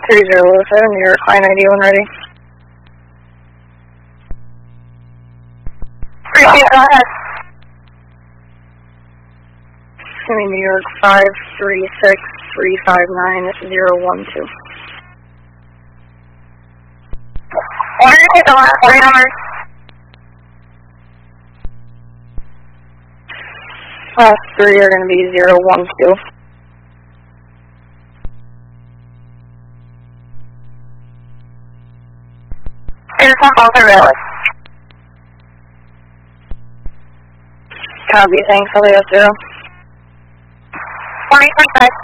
3007, your client ID when ready. Repeat, go ahead. New York 536-359-012. Can you repeat the last three numbers? Last three are going to be 012. Here's one call surveillance. Copy, thanks, I'll 0. 2035.